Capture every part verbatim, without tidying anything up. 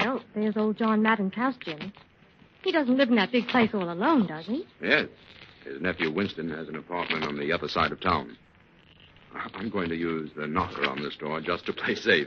Well, there's old John Madden's house, Jim. He doesn't live in that big place all alone, does he? Yes. His nephew Winston has an apartment on the other side of town. I'm going to use the knocker on this door just to play safe.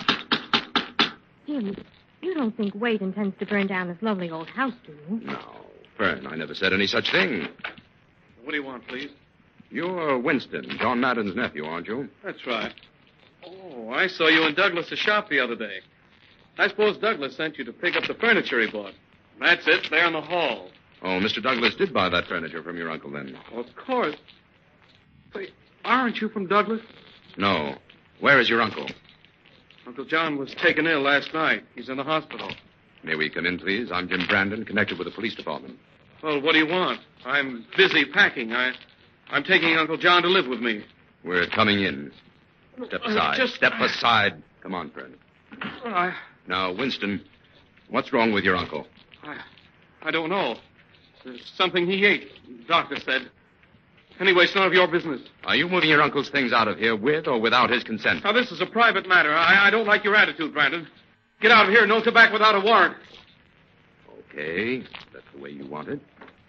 Jim, you don't think Wade intends to burn down this lovely old house, do you? No, Fern, I never said any such thing. What do you want, please? You're Winston, John Madden's nephew, aren't you? That's right. Oh, I saw you in Douglas's shop the other day. I suppose Douglas sent you to pick up the furniture he bought. That's it, there in the hall. Oh, Mister Douglas did buy that furniture from your uncle, then? Of course. Wait, aren't you from Douglas? No. Where is your uncle? Uncle John was taken ill last night. He's in the hospital. May we come in, please? I'm Jim Brandon, connected with the police department. Well, what do you want? I'm busy packing. I, I'm taking Uncle John to live with me. We're coming in. Step aside. Just... Step aside. Come on, friend. I... Now, Winston, what's wrong with your uncle? I... I don't know. There's something he ate, the doctor said. Anyway, it's none of your business. Are you moving your uncle's things out of here with or without his consent? Now, this is a private matter. I, I don't like your attitude, Brandon. Get out of here. No tobacco without a warrant. Okay. That's the way you want it.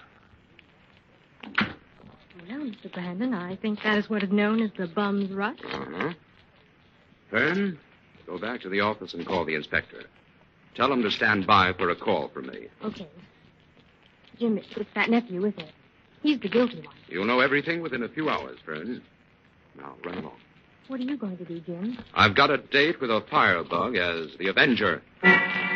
Well, Mister Brandon, I think that is what is known as the bum's rush. Uh-huh. Fern, go back to the office and call the inspector. Tell him to stand by for a call from me. Okay. Jim, it's that nephew, isn't it? He's the guilty one. You'll know everything within a few hours, Fern. Now, run along. What are you going to do, Jim? I've got a date with a firebug as the Avenger.